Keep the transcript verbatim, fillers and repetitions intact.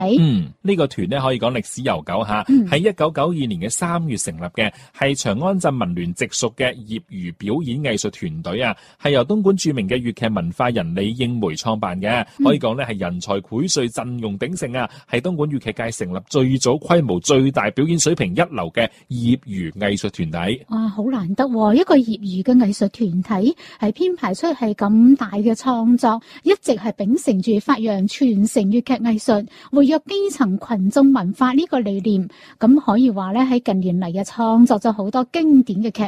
嗯，呢、這個團呢可以講歷史悠久吓，喺一九九二年嘅三月成立嘅，係長安鎮文聯直屬嘅業餘表演藝術團隊啊，係由東莞著名嘅粵劇文化人李應梅創辦嘅，可以講呢係人才薈萃、陣容鼎盛啊，係東莞粵劇界成立最早規模、最大、表演水平一流嘅業餘藝術團體。 哇，好難得、哦，一個業餘嘅藝術團體係編排出係咁大嘅創作，一直係秉承住發揚傳承粵劇藝術、活躍基層群眾文化呢個理念，咁可以話咧喺近年嚟嘅創作咗好多經典嘅劇